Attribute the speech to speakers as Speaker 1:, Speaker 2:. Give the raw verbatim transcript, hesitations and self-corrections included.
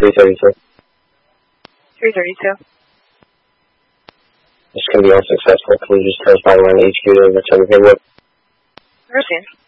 Speaker 1: three thirty-two.
Speaker 2: three thirty-two.
Speaker 1: This can be unsuccessful. Can we just tell us by around H Q to return the paperwork?
Speaker 2: Received.